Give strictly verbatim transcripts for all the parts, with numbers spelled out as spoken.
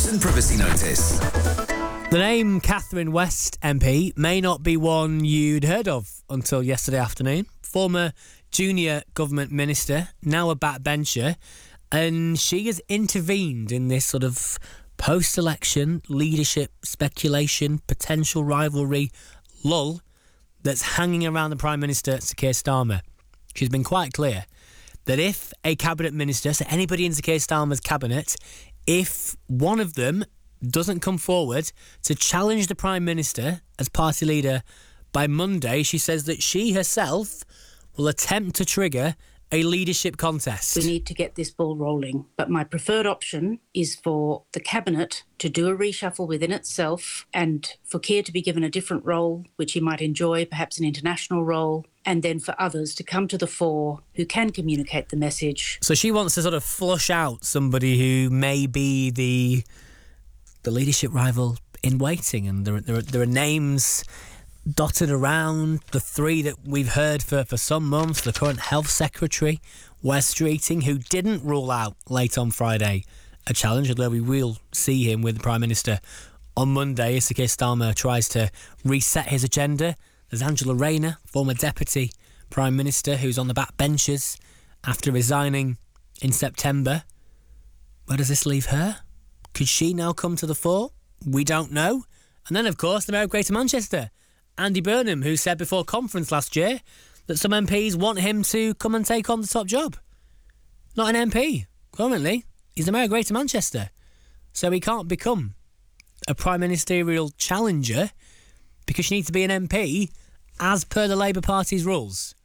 Thompson Privacy Notice. The name Catherine West M P may not be one you'd heard of until yesterday afternoon. Former junior government minister, now a backbencher, and she has intervened in this sort of post-election leadership speculation, potential rivalry lull that's hanging around the Prime Minister, Sir Keir Starmer. She's been quite clear that if a cabinet minister, so anybody in Sir Keir Starmer's cabinet, if one of them doesn't come forward to challenge the Prime Minister as party leader by Monday, she says that she herself will attempt to trigger a leadership contest. We need to get this ball rolling, but my preferred option is for the Cabinet to do a reshuffle within itself and for Keir to be given a different role, which he might enjoy, perhaps an international role, and then for others to come to the fore who can communicate the message. So she wants to sort of flush out somebody who may be the the leadership rival in waiting, and there, there, are, there are names dotted around. The three that we've heard for, for some months, the current Health Secretary, Wes Streeting, who didn't rule out late on Friday a challenge, although we will see him with the Prime Minister on Monday as Sir Keir Starmer tries to reset his agenda. There's Angela Rayner, former Deputy Prime Minister, who's on the back benches after resigning in September. Where does this leave her? Could she now come to the fore? We don't know. And then, of course, the Mayor of Greater Manchester, Andy Burnham, who said before conference last year that some M Ps want him to come and take on the top job. Not an M P, currently. He's the Mayor of Greater Manchester. So he can't become a Prime Ministerial challenger because you need to be an M P as per the Labour Party's rules.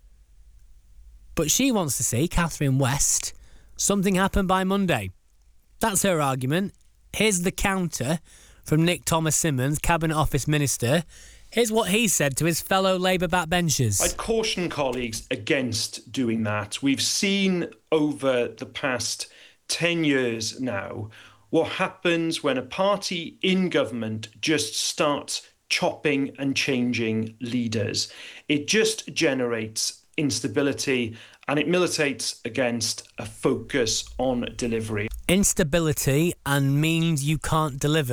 But she wants to see, Catherine West, something happen by Monday. That's her argument. Here's the counter from Nick Thomas-Symonds, Cabinet Office Minister. Here's what he said to his fellow Labour backbenchers. I'd caution colleagues against doing that. We've seen over the past ten years now what happens when a party in government just starts chopping and changing leaders. It just generates instability and it militates against a focus on delivery. Instability and means you can't deliver.